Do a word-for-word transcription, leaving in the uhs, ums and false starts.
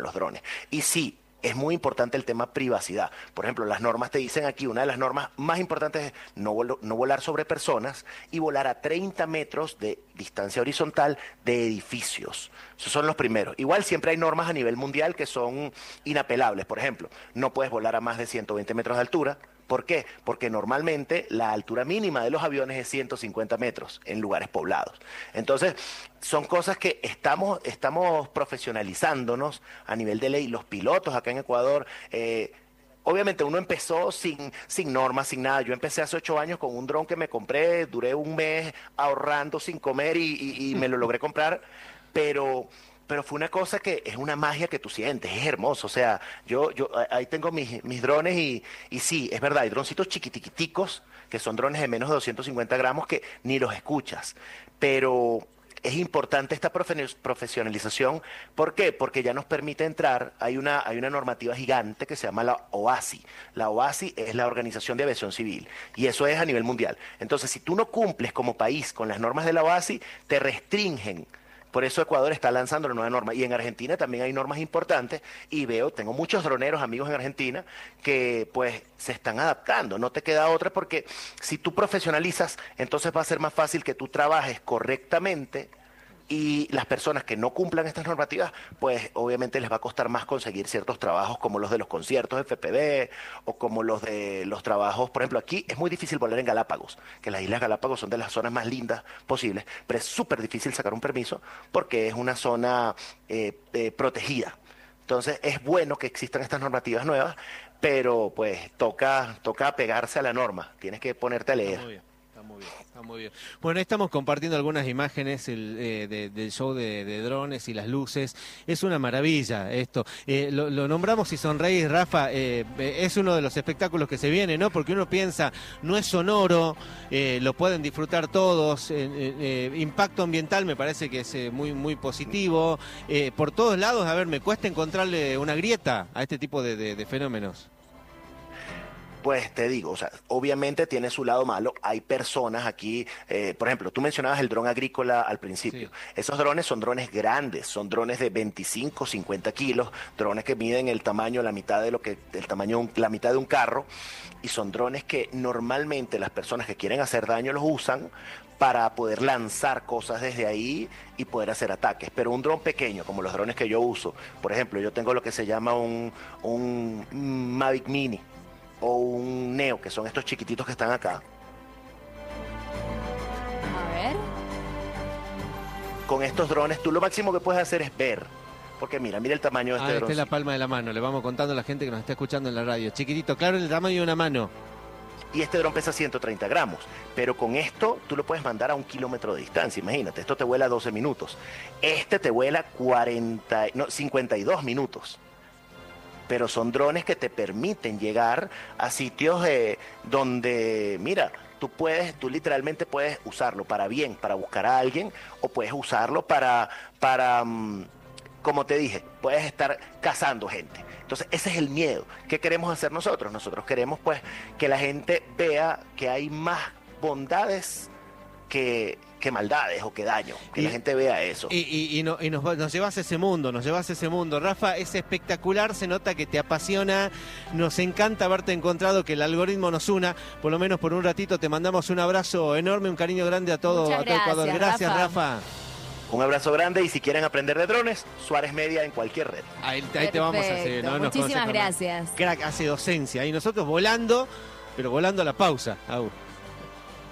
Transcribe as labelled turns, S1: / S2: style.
S1: los drones. Y sí, es muy importante el tema privacidad. Por ejemplo, las normas te dicen aquí, una de las normas más importantes es no, vol no volar sobre personas y volar a treinta metros de distancia horizontal de edificios. Esos son los primeros. Igual siempre hay normas a nivel mundial que son inapelables. Por ejemplo, no puedes volar a más de ciento veinte metros de altura. ¿Por qué? Porque normalmente la altura mínima de los aviones es ciento cincuenta metros en lugares poblados. Entonces, son cosas que estamos, estamos profesionalizándonos a nivel de ley. Los pilotos acá en Ecuador, eh, obviamente uno empezó sin, sin normas, sin nada. Yo empecé hace ocho años con un dron que me compré, duré un mes ahorrando sin comer y, y, y me lo logré comprar, pero... Pero fue una cosa que es una magia que tú sientes, es hermoso. O sea, yo, yo ahí tengo mis, mis drones y, y sí, es verdad, hay droncitos chiquitiquiticos, que son drones de menos de doscientos cincuenta gramos que ni los escuchas. Pero es importante esta profe- profesionalización. ¿Por qué? Porque ya nos permite entrar, hay una, hay una normativa gigante que se llama la O A S I. La O A S I es la Organización de Aviación Civil y eso es a nivel mundial. Entonces, si tú no cumples como país con las normas de la O A S I, te restringen. Por eso Ecuador está lanzando la nueva norma. Y en Argentina también hay normas importantes. Y veo, tengo muchos droneros, amigos en Argentina, que pues se están adaptando. No te queda otra porque si tú profesionalizas, entonces va a ser más fácil que tú trabajes correctamente. Y las personas que no cumplan estas normativas, pues obviamente les va a costar más conseguir ciertos trabajos como los de los conciertos F P V o como los de los trabajos, por ejemplo, aquí es muy difícil volar en Galápagos, que las Islas Galápagos son de las zonas más lindas posibles, pero es súper difícil sacar un permiso porque es una zona eh, eh, protegida. Entonces es bueno que existan estas normativas nuevas, pero pues toca, toca pegarse a la norma, tienes que ponerte a leer.
S2: Muy bien. Está muy bien, está muy bien. Bueno, ahí estamos compartiendo algunas imágenes el, eh, de, del show de, de drones y las luces. Es una maravilla esto. Eh, lo, lo nombramos y sonreís, Rafa. Eh, es uno de los espectáculos que se viene, ¿no? Porque uno piensa, no es sonoro, eh, lo pueden disfrutar todos. Eh, eh, impacto ambiental me parece que es eh, muy, muy positivo. Eh, por todos lados, a ver, me cuesta encontrarle una grieta a este tipo de, de, de fenómenos.
S1: Pues te digo, o sea, obviamente tiene su lado malo. Hay personas aquí, eh, por ejemplo, tú mencionabas el dron agrícola al principio.
S2: Sí.
S1: Esos drones son drones grandes, son drones de veinticinco, cincuenta kilos, drones que miden el tamaño, la mitad de lo que, el tamaño, de un- la mitad de un carro. Y son drones que normalmente las personas que quieren hacer daño los usan para poder lanzar cosas desde ahí y poder hacer ataques. Pero un dron pequeño, como los drones que yo uso, por ejemplo, yo tengo lo que se llama un, un Mavic Mini o un Neo, que son estos chiquititos que están acá.
S3: A ver.
S1: Con estos drones, tú lo máximo que puedes hacer es ver. Porque mira, mira el tamaño de
S2: Ah,
S1: este
S2: esta
S1: dron.
S2: es la palma de la mano, le vamos contando a la gente que nos está escuchando en la radio. Chiquitito, claro, el tamaño de una mano.
S1: Y este dron pesa ciento treinta gramos. Pero con esto tú lo puedes mandar a un kilómetro de distancia. Imagínate, esto te vuela doce minutos. Este te vuela cuarenta, no, cincuenta y dos minutos. Pero son drones que te permiten llegar a sitios eh, donde, mira, tú puedes, tú literalmente puedes usarlo para bien, para buscar a alguien, o puedes usarlo para, para, um, como te dije, puedes estar cazando gente. Entonces, ese es el miedo. ¿Qué queremos hacer nosotros? Nosotros queremos, pues, que la gente vea que hay más bondades que, que maldades o que daño, que
S2: y,
S1: la gente vea eso.
S2: Y, y, y, no, y nos, nos llevas a ese mundo, nos llevas a ese mundo. Rafa, es espectacular, se nota que te apasiona, nos encanta haberte encontrado, que el algoritmo nos una, por lo menos por un ratito. Te mandamos un abrazo enorme, un cariño grande a todo,
S3: Muchas
S2: a todo Ecuador.
S3: gracias,
S2: Gracias,
S3: Rafa.
S2: Rafa.
S1: Un abrazo grande y si quieren aprender de drones, Suárez Media en cualquier red.
S2: Ahí, ahí te vamos a hacer.
S3: Perfecto,
S2: ¿no? Nos
S3: muchísimas
S2: conocemos.
S3: gracias.
S2: Crack, hace docencia. Y nosotros volando, pero volando a la pausa. Au.